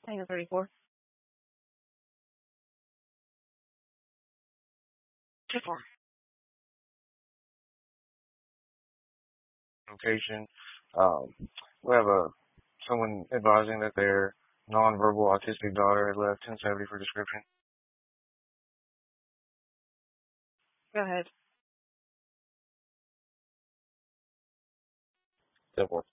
Tango 34. 2-4. Location. Um, we have someone advising that their nonverbal autistic daughter has left 1070 for description. Go ahead. 10-4.